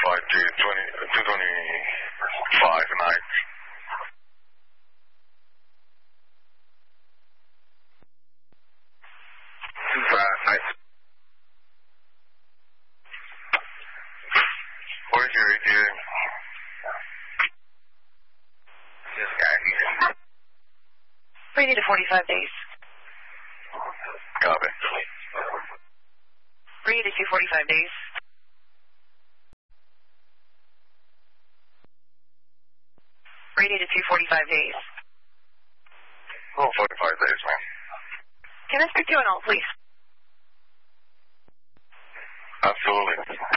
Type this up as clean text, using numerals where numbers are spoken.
flight to 225 night. Nice. What is your ETA? This guy here. We need 45 days. Copy. We need 45 days. We need 45 days. Oh, 45 days, man. Can I speak to you on hold, please? Absolutely.